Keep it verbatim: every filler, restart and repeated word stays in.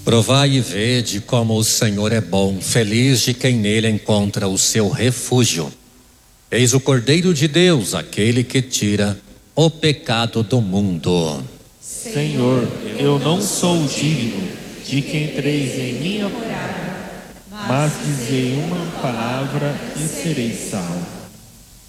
Provai e vede como o Senhor é bom, feliz de quem nele encontra o seu refúgio. Eis o Cordeiro de Deus, aquele que tira o pecado do mundo. Senhor, eu não sou digno de que entreis em minha morada, mas dizei uma palavra e serei salvo.